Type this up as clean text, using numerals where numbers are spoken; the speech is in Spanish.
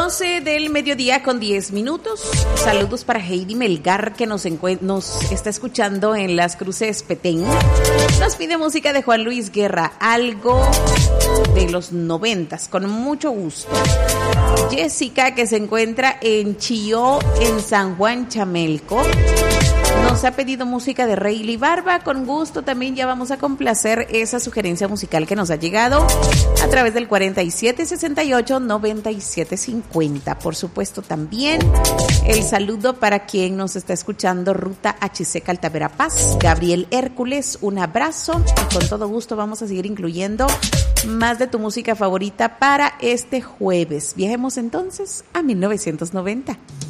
12 del mediodía con 10 minutos. Saludos para Heidi Melgar, que nos está escuchando en Las Cruces, Petén. Nos pide música de Juan Luis Guerra, algo de los 90s, con mucho gusto. Jessica, que se encuentra en Chilló, en San Juan Chamelco, nos ha pedido música de Rayleigh Barba. Con gusto también ya vamos a complacer esa sugerencia musical que nos ha llegado a través del 4768-9750. Por supuesto también el saludo para quien nos está escuchando Ruta HC Caltavera Paz, Gabriel Hércules, un abrazo, y con todo gusto vamos a seguir incluyendo más de tu música favorita para este jueves. Viajemos entonces a 1990.